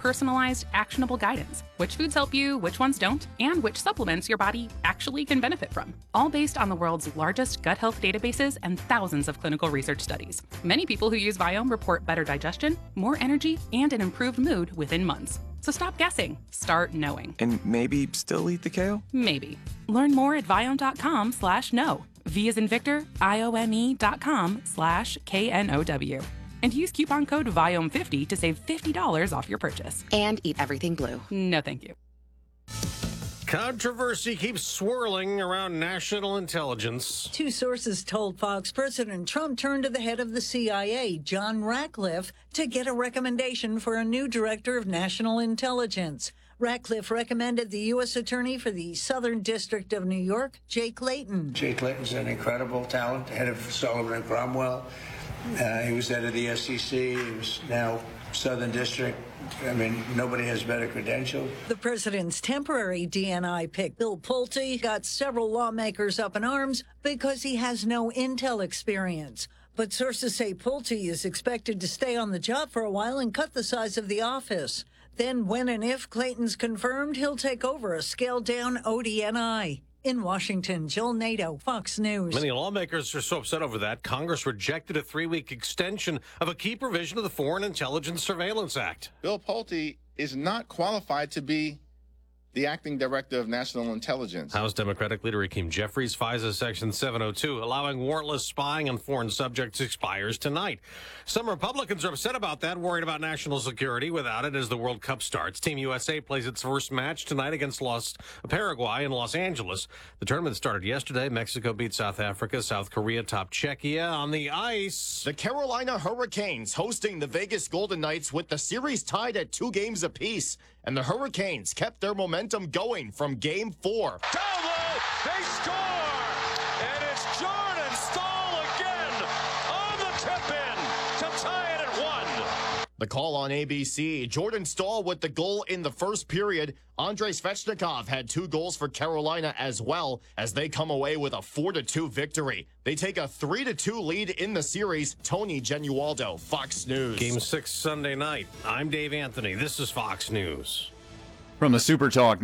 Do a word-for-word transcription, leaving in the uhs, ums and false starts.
personalized, actionable guidance. Which foods help you, which ones don't, and which supplements your body actually can benefit from. All based on the world's largest gut health databases and thousands of clinical research studies. Many people who use Viome report better digestion, more energy, and an improved mood within months. So stop guessing. Start knowing. And maybe still eat the kale? Maybe. Learn more at viome.com slash know. V as in Victor, I-O-M-E dot com slash K-N-O-W. And use coupon code Viome fifty to save fifty dollars off your purchase. And eat everything blue. No, thank you. Controversy keeps swirling around national intelligence. Two sources told Fox President Trump turned to the head of the C I A, John Ratcliffe, to get a recommendation for a new director of national intelligence. Ratcliffe recommended the U S Attorney for the Southern District of New York, Jay Clayton. Jay Clayton's an incredible talent, head of Sullivan and Cromwell. Uh, he was head of the S E C. He was now Southern District. I mean, nobody has better credentials. The president's temporary D N I pick, Bill Pulte, got several lawmakers up in arms because he has no intel experience. But sources say Pulte is expected to stay on the job for a while and cut the size of the office. Then, when and if Clayton's confirmed, he'll take over a scaled-down O D N I. In Washington, Jill Nato, Fox News. Many lawmakers are so upset over that, Congress rejected a three-week extension of a key provision of the Foreign Intelligence Surveillance Act. Bill Pulte is not qualified to be the acting director of national intelligence. House Democratic leader Hakeem Jeffries, FISA Section seven oh two, allowing warrantless spying on foreign subjects, expires tonight. Some Republicans are upset about that, worried about national security without it as the World Cup starts. Team U S A plays its first match tonight against Los, Paraguay in Los Angeles. The tournament started yesterday. Mexico beat South Africa. South Korea topped Czechia on the ice. The Carolina Hurricanes hosting the Vegas Golden Knights with the series tied at two games apiece. And the Hurricanes kept their momentum going from game four. Down low, they score! And it's Jordan Staal again on the tip-in to tie it at one. The call on A B C, Jordan Staal with the goal in the first period. Andrei Svechnikov had two goals for Carolina as well as they come away with a four to two victory. They take a three to two lead in the series. Tony Genualdo, Fox News. Game six Sunday night. I'm Dave Anthony. This is Fox News. From the Super Talk